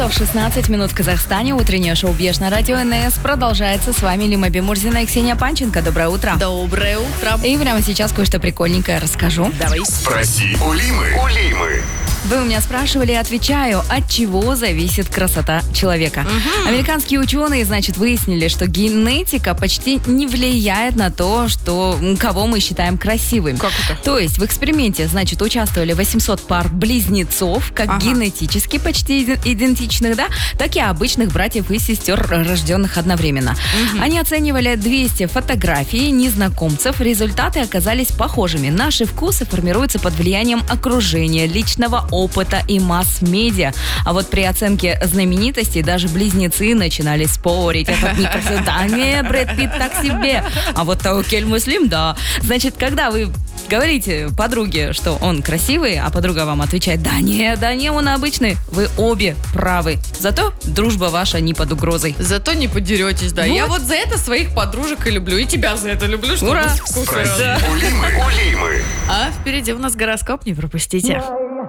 часов 16 минут в Казахстане. Утреннее шоу «Беш» на радио НС продолжается. С вами Лима Бимурзина и Ксения Панченко. Доброе утро. Доброе утро. И прямо сейчас кое-что прикольненькое расскажу. Давай. Спроси у Лимы. Вы у меня спрашивали, отвечаю, от чего зависит красота человека. Американские ученые, выяснили, что генетика почти не влияет на то, кого мы считаем красивым. Как это? То есть в эксперименте, участвовали 800 пар близнецов, как генетически почти идентичных, да, так и обычных братьев и сестер, рожденных одновременно. Они оценивали 200 фотографий незнакомцев. Результаты оказались похожими. Наши вкусы формируются под влиянием окружения, личного опыта и масс-медиа. А вот при оценке знаменитостей даже близнецы начинали спорить. Этот не красота, не, Брэд Питт так себе. А вот Таукель Муслим, да. Значит, когда вы говорите подруге, что он красивый, а подруга вам отвечает, да не, он обычный, вы обе правы. Зато дружба ваша не под угрозой. Зато не подеретесь, да. Вот. Я вот за это своих подружек и люблю. И тебя за это люблю, что Ура! у нас вкусы Спроси разные. у Лимы. А впереди у нас гороскоп, не пропустите.